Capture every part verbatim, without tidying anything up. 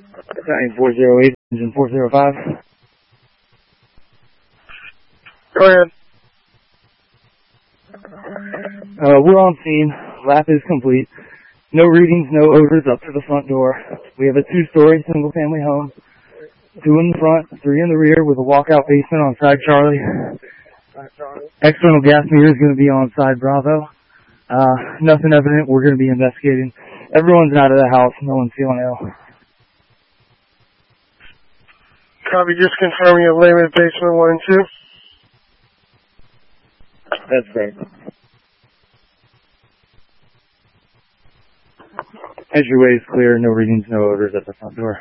Battalion four oh eight, engine four oh five. Go ahead. Uh, we're on scene. Lap is complete. No readings, no odors up to the front door. We have a two-story single-family home. Two in the front, three in the rear with a walkout basement on side Charlie. External gas meter is going to be on side Bravo. Uh, nothing evident. We're going to be investigating. Everyone's out of the house. No one's feeling ill. Copy, just confirming you have labor at basement one and two. That's great. Entryway is clear. No readings, no odors at the front door.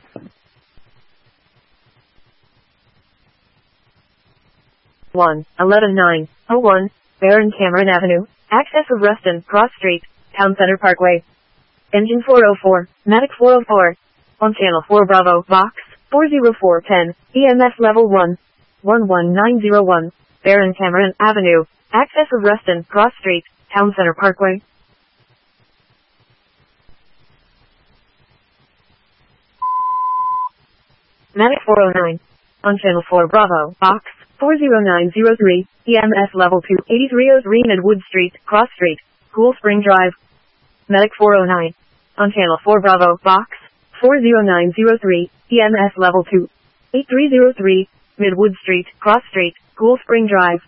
one, eleven nine, oh one, Baron Cameron Avenue, access of Ruston, Cross Street, Town Center Parkway. Engine four oh four, Medic four oh four, on Channel four Bravo, Box, four oh four ten, E M S Level one, one one nine oh one, Baron Cameron Avenue, access of Ruston, Cross Street, Town Center Parkway. Medic four oh nine, on Channel four Bravo, Box, four oh nine oh three, E M S Level two, eighty-three oh three Midwood Street, Cross Street, Cool Spring Drive. Medic four oh nine, on Channel four Bravo, Box, four oh nine oh three, E M S Level two, eighty-three oh three, Midwood Street, Cross Street, Cool Spring Drive.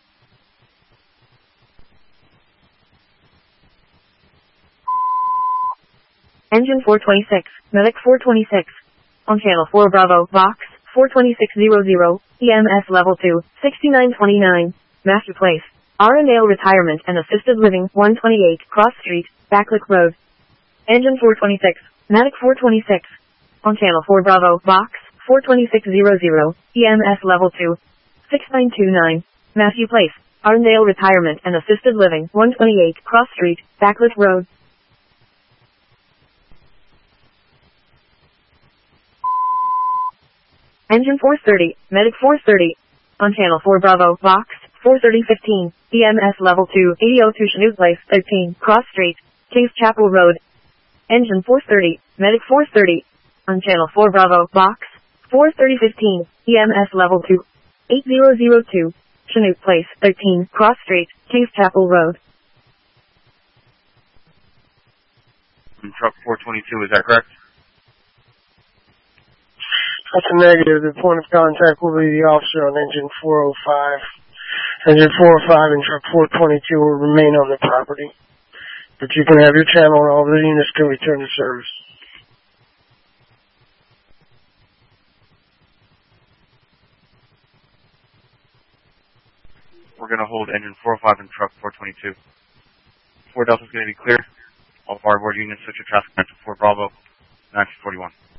Engine four twenty-six, Medic four twenty-six, on Channel four Bravo, Box, four twenty-six hundred, E M S Level two, sixty-nine twenty-nine, Master Place, Arundel Retirement and Assisted Living, one twenty-eight, Cross Street, Backlick Road. Engine four twenty-six, Medic four twenty-six, on Channel four Bravo, Box, four twenty-six hundred, E M S Level two, sixty-nine twenty-nine, Matthew Place, Arundel Retirement and Assisted Living, one twenty-eight, Cross Street, Backlick Road. Engine four thirty, Medic four thirty, on Channel four Bravo, Box, four thirty fifteen, E M S Level two, eighty oh two Chanute Place, thirteen, Cross Street, Kings Chapel Road. Engine four thirty, Medic four thirty, on Channel four Bravo, Box, four thirty fifteen, E M S Level two, eighty oh two, Chanute Place, thirteen, Cross Street, Kings Chapel Road. Truck four twenty-two, is that correct? That's a negative. The point of contact will be the officer on engine four oh five. Engine four oh five and truck four twenty-two will remain on the property. But you can have your channel and all the units can return to service. We're going to hold engine four oh five and truck four twenty-two. four Delta is going to be clear. All fireboard units switch to traffic to four Bravo, nineteen forty-one.